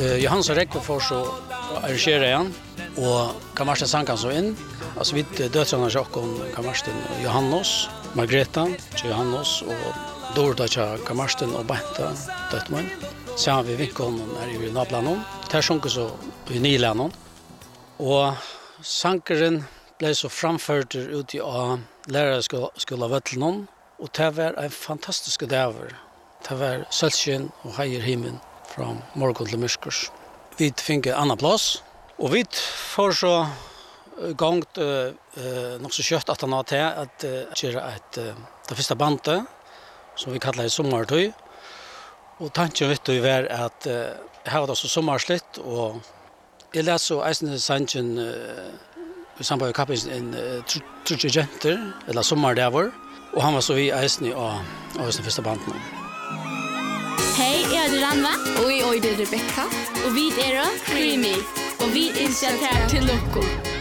Johannes och Rekve får så arrangera igen och Kamarsten sankan så in. Alltså vi dötrarna Jakob, Kamarsten Johannes, Margreta, Johannes och Dorda Kamarsten och Benta dötman. Så har vi vinkeln här i Nablanon. Där sjunker så i Nilanon. Och sankeren blev så framförd ut i lärarskolan Vättelnon. Och det var en fantastisk dag. Det var sölsken och hejer himmel från morgon till mörkers. Vi fick en annan plats. Och vi får så gångt nog så kött att han har till att göra det första bandet som vi kallar sommartøy. Och tanken vet du var att här var det så sommarslitt och jag läste så eisen sanchen i samband med kappens en trudjenter eller sommardäver och han var så i eisen av det första bandet. Hej, jag heter Ranva. Och jag heter Rebecca. Och vi är Creamy. Och vi inspirerar till Loco.